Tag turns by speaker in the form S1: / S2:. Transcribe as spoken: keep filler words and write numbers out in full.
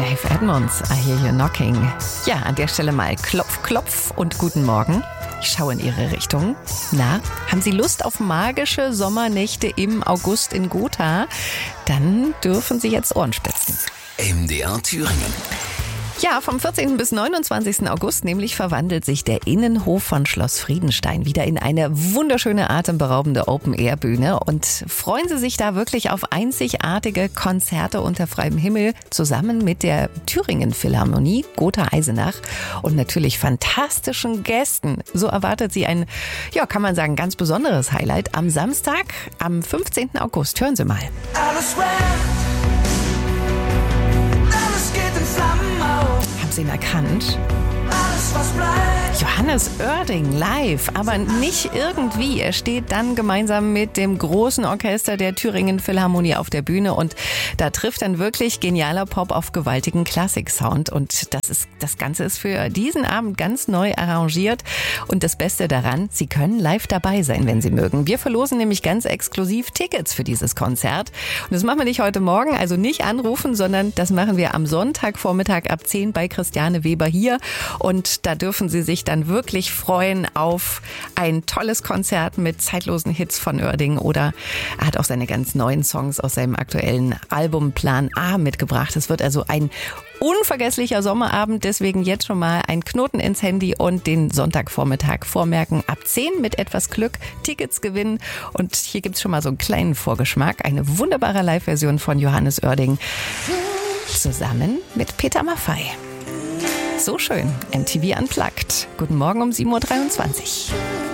S1: Dave Edmunds, I Hear You Knocking. Ja, an der Stelle mal Klopf, Klopf und guten Morgen. Ich schaue in Ihre Richtung. Na, haben Sie Lust auf magische Sommernächte im August in Gotha? Dann dürfen Sie jetzt Ohren spitzen.
S2: M D R Thüringen.
S1: Ja, vom vierzehnten bis neunundzwanzigsten August nämlich verwandelt sich der Innenhof von Schloss Friedenstein wieder in eine wunderschöne, atemberaubende Open-Air-Bühne. Und freuen Sie sich da wirklich auf einzigartige Konzerte unter freiem Himmel zusammen mit der Thüringen Philharmonie Gotha-Eisenach und natürlich fantastischen Gästen. So erwartet Sie ein, ja, kann man sagen, ganz besonderes Highlight am Samstag, am fünfzehnten August. Hören Sie mal.
S3: Alles brennt, alles geht in Flammen auf.
S1: Haben Sie ihn erkannt?
S3: Alles, was bleibt.
S1: Johannes Oerding live, aber nicht irgendwie. Er steht dann gemeinsam mit dem großen Orchester der Thüringen Philharmonie auf der Bühne und da trifft dann wirklich genialer Pop auf gewaltigen Klassik-Sound. Und das ist, das Ganze ist für diesen Abend ganz neu arrangiert. Und das Beste daran, Sie können live dabei sein, wenn Sie mögen. Wir verlosen nämlich ganz exklusiv Tickets für dieses Konzert. Und das machen wir nicht heute Morgen, also nicht anrufen, sondern das machen wir am Sonntagvormittag ab zehn bei Christiane Weber hier. Und da dürfen Sie sich dann wirklich freuen auf ein tolles Konzert mit zeitlosen Hits von Oerding oder er hat auch seine ganz neuen Songs aus seinem aktuellen Album Plan A mitgebracht. Es wird also ein unvergesslicher Sommerabend, deswegen jetzt schon mal ein Knoten ins Handy und den Sonntagvormittag vormerken. Ab zehn mit etwas Glück Tickets gewinnen und hier gibt's schon mal so einen kleinen Vorgeschmack. Eine wunderbare Live-Version von Johannes Oerding zusammen mit Peter Maffay. So schön. M T V Unplugged. Guten Morgen um sieben Uhr dreiundzwanzig.